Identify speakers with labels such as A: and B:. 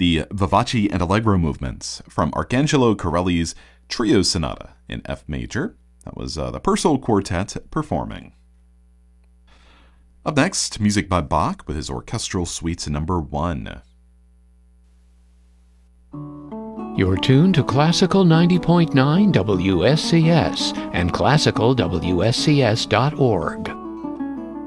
A: the Vivace and Allegro movements from Arcangelo Corelli's Trio Sonata in F major. That was the Purcell Quartet performing. Up next, music by Bach with his Orchestral Suites number 1.
B: You're tuned to Classical 90.9 WSCS and classicalwscs.org.